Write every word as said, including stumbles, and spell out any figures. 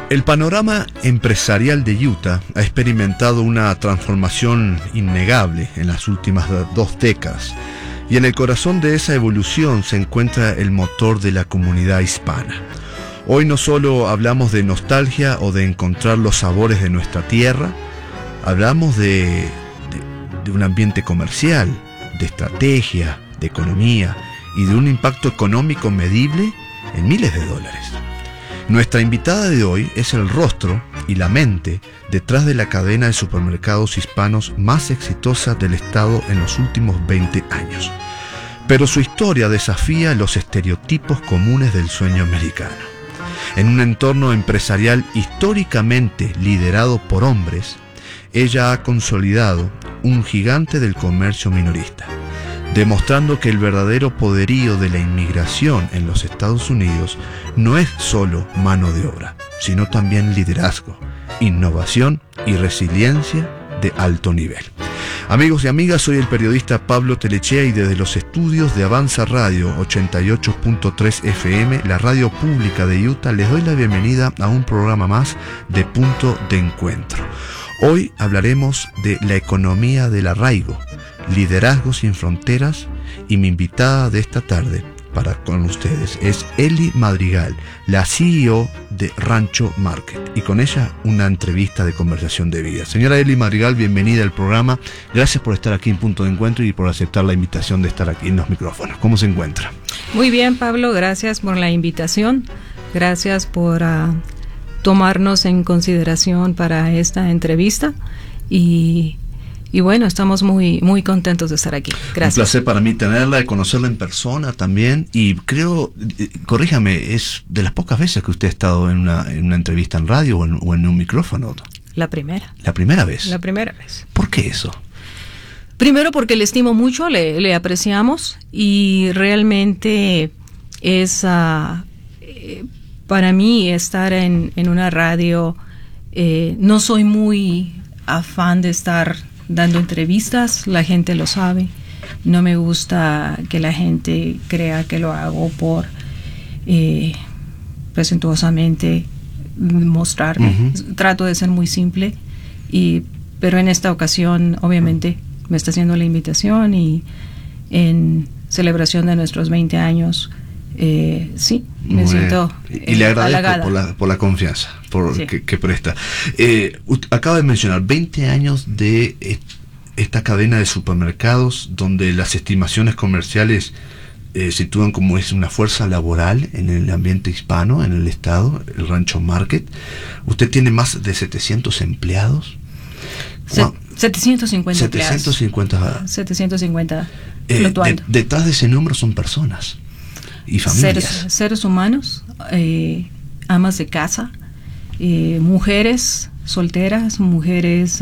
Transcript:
El panorama empresarial de Utah ha experimentado una transformación innegable en las últimas dos décadas, y en el corazón de esa evolución se encuentra el motor de la comunidad hispana. Hoy no solo hablamos de nostalgia o de encontrar los sabores de nuestra tierra, hablamos de, de, de un ambiente comercial, de estrategia, de economía y de un impacto económico medible en miles de dólares. Nuestra invitada de hoy es el rostro y la mente detrás de la cadena de supermercados hispanos más exitosa del estado en los últimos veinte años. Pero su historia desafía los estereotipos comunes del sueño americano. En un entorno empresarial históricamente liderado por hombres, ella ha consolidado un gigante del comercio minorista, demostrando que el verdadero poderío de la inmigración en los Estados Unidos no es solo mano de obra, sino también liderazgo, innovación y resiliencia de alto nivel. Amigos y amigas, soy el periodista Pablo Telechea y desde los estudios de Avanza Radio ochenta y ocho punto tres F M, la radio pública de Utah, les doy la bienvenida a un programa más de Punto de Encuentro. Hoy hablaremos de la economía del arraigo, liderazgo sin fronteras, y mi invitada de esta tarde para con ustedes es Eli Madrigal, la C E O de Rancho Market, y con ella una entrevista de conversación de vida. Señora Eli Madrigal, bienvenida al programa. Gracias por estar aquí en Punto de Encuentro y por aceptar la invitación de estar aquí en los micrófonos. ¿Cómo se encuentra? Muy bien, Pablo, gracias por la invitación. Gracias por uh, tomarnos en consideración para esta entrevista y Y bueno, estamos muy muy contentos de estar aquí. Gracias. Un placer para mí tenerla, conocerla en persona también. Y creo, corríjame, es de las pocas veces que usted ha estado en una, en una entrevista en radio o en, o en un micrófono. La primera. ¿La primera vez? La primera vez. ¿Por qué eso? Primero porque le estimo mucho, le, le apreciamos y realmente es uh, eh, para mí estar en, en una radio. Eh, no soy muy afán de estar dando entrevistas, la gente lo sabe. No me gusta que la gente crea que lo hago por eh, presuntuosamente mostrarme. Uh-huh. Trato de ser muy simple, y, pero en esta ocasión obviamente me está haciendo la invitación y en celebración de nuestros veinte años, eh, sí, me Muy siento bien. Y le agradezco halagada por la, por la confianza por sí. que, que presta. Eh, acaba de mencionar veinte años de esta cadena de supermercados donde las estimaciones comerciales eh, sitúan como es una fuerza laboral en el ambiente hispano, en el estado, el Rancho Market. Usted tiene más de setecientos empleados. Se, setecientos cincuenta setecientos cincuenta empleados. setecientos cincuenta eh, fluctuando. De, detrás de ese número son personas y familias. Seres, seres humanos, eh, amas de casa, eh, mujeres solteras, mujeres